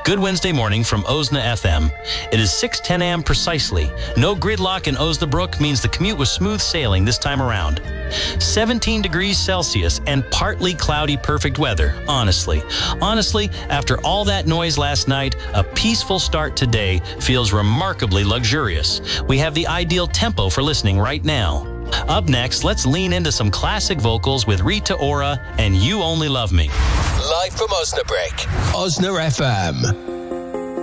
Good Wednesday morning from Osna FM. It is 6:10 a.m. precisely. No gridlock in Osnabrook means the commute was smooth sailing this time around. 17 degrees Celsius and partly cloudy perfect weather. Honestly, after all that noise last night, a peaceful start today feels remarkably luxurious. We have the ideal tempo for listening right now. Up next, let's lean into some classic vocals with Rita Ora and You Only Love Me. Live from Osnabrück, Osna FM.